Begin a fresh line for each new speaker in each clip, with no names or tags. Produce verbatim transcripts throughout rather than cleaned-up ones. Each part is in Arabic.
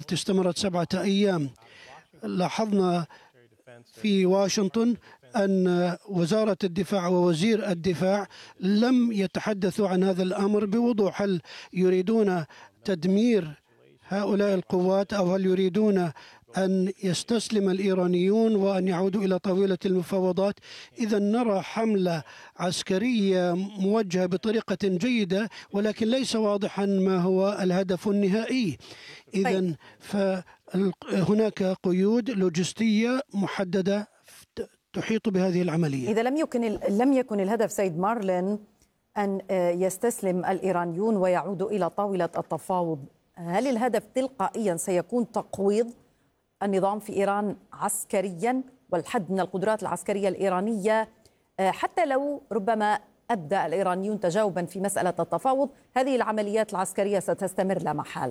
التي استمرت سبعة أيام. لاحظنا في واشنطن أن وزارة الدفاع ووزير الدفاع لم يتحدثوا عن هذا الأمر بوضوح. هل يريدون تدمير هؤلاء القوات أو هل يريدون أن يستسلم الإيرانيون وأن يعودوا إلى طاولة المفاوضات؟ إذا نرى حملة عسكرية موجهة بطريقة جيدة، ولكن ليس واضحا ما هو الهدف النهائي. إذا فهناك قيود لوجستية محددة تحيط بهذه العملية.
إذا لم يكن لم يكن الهدف سيد مارلين أن يستسلم الإيرانيون ويعودوا إلى طاولة التفاوض، هل الهدف تلقائيا سيكون تقويض النظام في إيران عسكريا والحد من القدرات العسكرية الإيرانية، حتى لو ربما أبدأ الإيرانيون تجاوبا في مسألة التفاوض، هذه العمليات العسكرية ستستمر لا محالة؟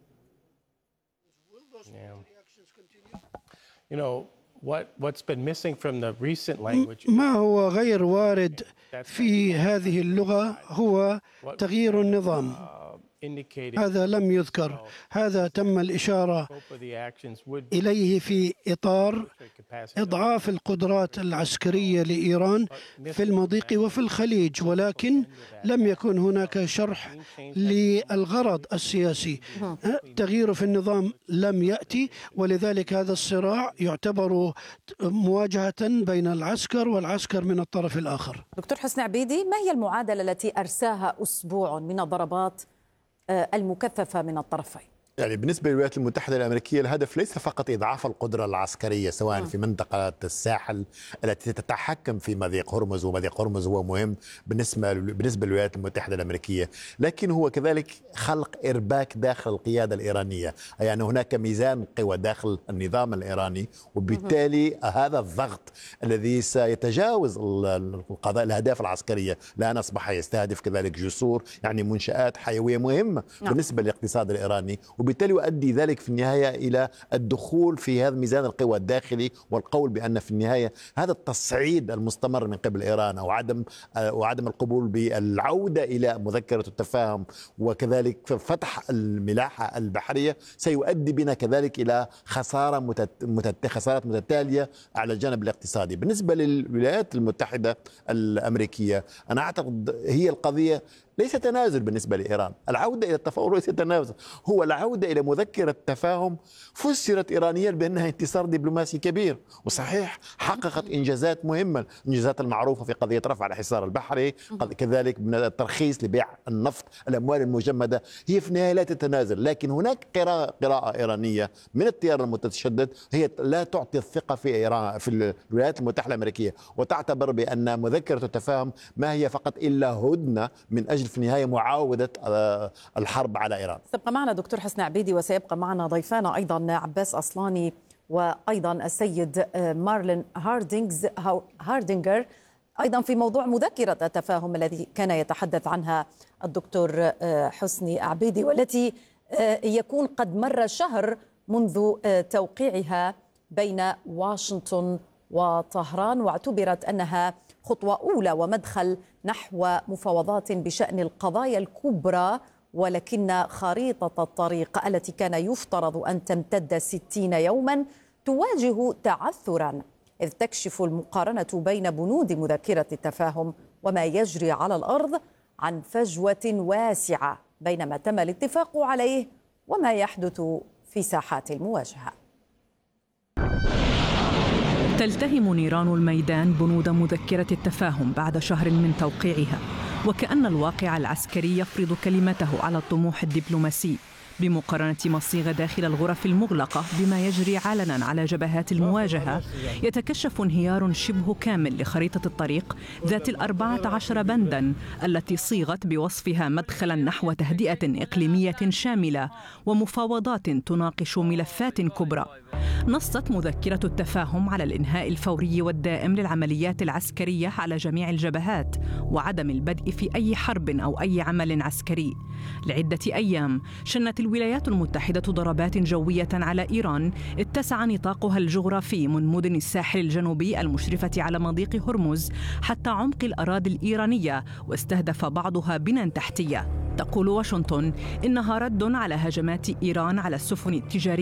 ما هو غير وارد في هذه اللغة هو تغيير النظام. هذا لم يذكر، هذا تم الإشارة إليه في إطار إضعاف القدرات العسكرية لإيران في المضيق وفي الخليج، ولكن لم يكن هناك شرح للغرض السياسي. تغيير في النظام لم يأتي، ولذلك هذا الصراع يعتبر مواجهة بين العسكر والعسكر من الطرف الآخر.
دكتور حسني عبيدي، ما هي المعادلة التي أرساها أسبوع من الضربات المكثفة من الطرفين؟
يعني بالنسبة للولايات المتحدة الأمريكية الهدف ليس فقط إضعاف القدرة العسكرية سواء في منطقة الساحل التي تتحكم في مضيق هرمز، ومضيق هرمز هو مهم بالنسبة بالنسبة للولايات المتحدة الأمريكية، لكن هو كذلك خلق إرباك داخل القيادة الإيرانية، يعني هناك ميزان قوى داخل النظام الإيراني، وبالتالي هذا الضغط الذي سيتجاوز القضاء الأهداف العسكرية الآن أصبح يستهدف كذلك جسور، يعني منشآت حيوية مهمة بالنسبة للاقتصاد الإيراني، وبالتالي يؤدي ذلك في النهاية إلى الدخول في هذا ميزان القوى الداخلي، والقول بأن في النهاية هذا التصعيد المستمر من قبل إيران أو عدم وعدم القبول بالعودة إلى مذكرة التفاهم وكذلك فتح الملاحة البحرية سيؤدي بنا كذلك إلى خسارة متت... خسارات متتالية على الجانب الاقتصادي. بالنسبة للولايات المتحدة الأمريكية أنا أعتقد هي القضية ليس تنازل بالنسبة لإيران، العودة إلى التفاوض ليس تنازل، هو العودة إلى مذكرة تفاهم فسرت إيرانيا بأنها انتصار دبلوماسي كبير، وصحيح حققت إنجازات مهمة، الإنجازات المعروفة في قضية رفع الحصار البحري، كذلك من الترخيص لبيع النفط، الأموال المجمدة، هي في النهاية لا تتنازل، لكن هناك قراءة, قراءة إيرانية من التيار المتشدد هي لا تعطي الثقة في إيران في الولايات المتحدة الأمريكية، وتعتبر بأن مذكرة التفاهم ما هي فقط إلا هدنة من أجل في النهاية معاودة الحرب على إيران.
سيبقى معنا دكتور حسني عبيدي، وسيبقى معنا ضيفانا أيضا عباس أصلاني وأيضا السيد مارلين هاردينجز هاردينجر أيضا في موضوع مذكرة التفاهم الذي كان يتحدث عنها الدكتور حسني عبيدي، والتي يكون قد مر شهر منذ توقيعها بين واشنطن وطهران، واعتبرت أنها خطوة أولى ومدخل نحو مفاوضات بشأن القضايا الكبرى، ولكن خريطة الطريق التي كان يفترض أن تمتد ستين يوما تواجه تعثرا، إذ تكشف المقارنة بين بنود مذكرة التفاهم وما يجري على الأرض عن فجوة واسعة بين ما تم الاتفاق عليه وما يحدث في ساحات المواجهة.
تلتهم نيران الميدان بنود مذكرة التفاهم بعد شهر من توقيعها، وكأن الواقع العسكري يفرض كلمته على الطموح الدبلوماسي، بمقارنة ما صيغ داخل الغرف المغلقة بما يجري علنا على جبهات المواجهة. يتكشف انهيار شبه كامل لخريطة الطريق ذات الأربعة عشر بنداً التي صيغت بوصفها مدخلاً نحو تهدئة إقليمية شاملة ومفاوضات تناقش ملفات كبرى. نصت مذكرة التفاهم على الإنهاء الفوري والدائم للعمليات العسكرية على جميع الجبهات وعدم البدء في أي حرب أو أي عمل عسكري. لعدة أيام شنت الولايات المتحدة ضربات جوية على إيران اتسع نطاقها الجغرافي من مدن الساحل الجنوبي المشرفة على مضيق هرمز حتى عمق الأراضي الإيرانية، واستهدف بعضها بنى تحتية. تقول واشنطن إنها رد على هجمات إيران على السفن التجارية